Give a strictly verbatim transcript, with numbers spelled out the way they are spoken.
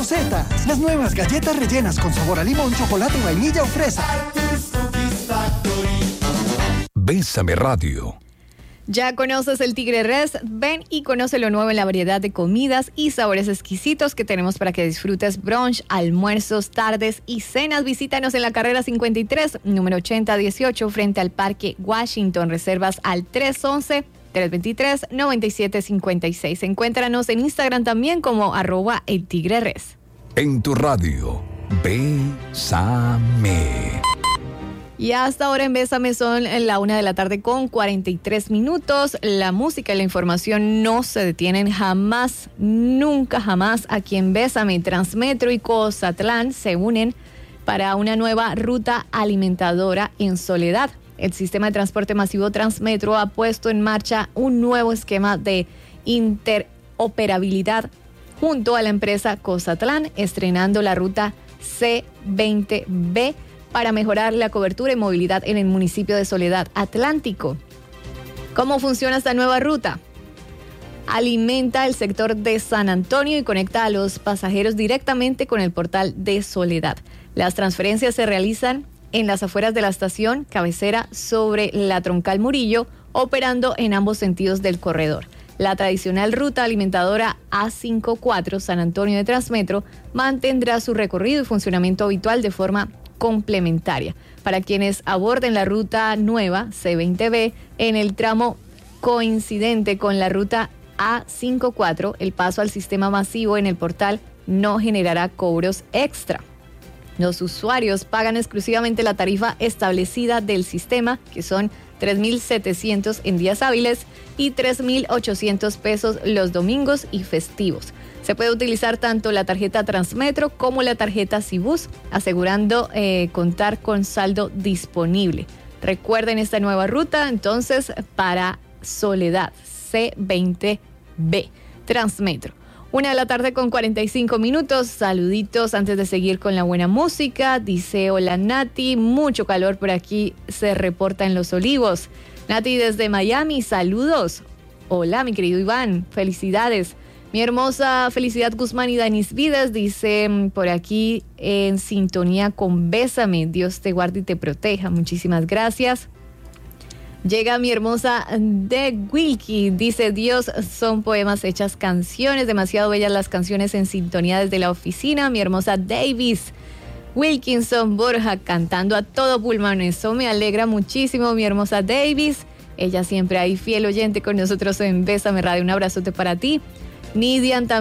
Rosetta, las nuevas galletas rellenas con sabor a limón, chocolate, vainilla o fresa. Bésame Radio. ¿Ya conoces el Tigre Res? Ven y conoce lo nuevo en la variedad de comidas y sabores exquisitos que tenemos para que disfrutes brunch, almuerzos, tardes y cenas. Visítanos en la carrera cincuenta y tres, número ochenta dieciocho, frente al Parque Washington. Reservas al tres once, tres veintitrés, noventa y siete cincuenta y seis. Encuéntranos en Instagram también como arroba el Tigre Res. En tu radio, Bésame. Y hasta ahora en Bésame son la una de la tarde con cuarenta y tres minutos. La música y la información no se detienen jamás, nunca jamás. Aquí en Bésame, Transmetro y Cozatlán se unen para una nueva ruta alimentadora en Soledad. El sistema de transporte masivo Transmetro ha puesto en marcha un nuevo esquema de interoperabilidad junto a la empresa Cozatlán, estrenando la ruta C veinte B para mejorar la cobertura y movilidad en el municipio de Soledad Atlántico. ¿Cómo funciona esta nueva ruta? Alimenta el sector de San Antonio y conecta a los pasajeros directamente con el portal de Soledad. Las transferencias se realizan en las afueras de la estación cabecera sobre la Troncal Murillo, operando en ambos sentidos del corredor. La tradicional ruta alimentadora A cincuenta y cuatro San Antonio de Transmetro mantendrá su recorrido y funcionamiento habitual de forma complementaria. Para quienes aborden la ruta nueva C veinte B en el tramo coincidente con la ruta A cincuenta y cuatro, el paso al sistema masivo en el portal no generará cobros extra. Los usuarios pagan exclusivamente la tarifa establecida del sistema, que son tres mil setecientos en días hábiles y tres mil ochocientos pesos los domingos y festivos. Se puede utilizar tanto la tarjeta Transmetro como la tarjeta Cibus, asegurando eh, contar con saldo disponible. Recuerden esta nueva ruta, entonces, para Soledad, C veinte B, Transmetro. Una de la tarde con cuarenta y cinco minutos. Saluditos antes de seguir con la buena música. Dice, hola Nati, mucho calor por aquí se reporta en Los Olivos. Nati desde Miami, saludos. Hola mi querido Iván, felicidades. Mi hermosa Felicidad Guzmán y Danis Vidas dice por aquí en sintonía con Bésame. Dios te guarde y te proteja. Muchísimas gracias. Llega mi hermosa de Wilkie, dice, Dios son poemas hechas canciones, demasiado bellas las canciones en sintonía desde la oficina. Mi hermosa Davis Wilkinson Borja cantando a todo pulmón, eso me alegra muchísimo, mi hermosa Davis. Ella siempre ahí fiel oyente con nosotros en Bésame Radio, un abrazote para ti. Nidian también.